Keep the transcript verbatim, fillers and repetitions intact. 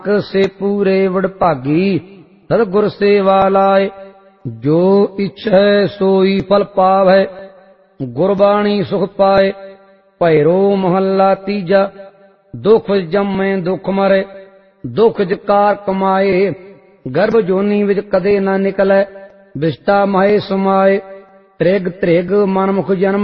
से पूरे वडभागी सतगुर सेवा लाए। जो इच्छै सोई फल पावै गुरबाणी सुख पाए। भैरो महला तीजा दुख जम्मे दुख मरे। दुख जकार कमाए गर्भ जोनी विच कदे ना निकलै। विष्टा माए समाए त्रिग त्रिग मनमुख जन्म